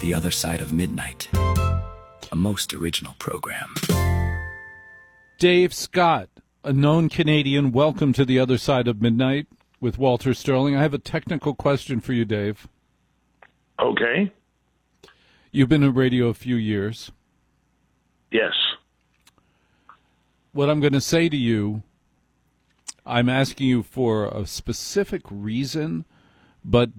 The Other Side of Midnight, a most original program. Dave Scott, a known Canadian, welcome to The Other Side of Midnight with Walter Sterling. I have a technical question for you, Dave. Okay. You've been in radio a few years. Yes. What I'm going to say to you, I'm asking you for a specific reason, but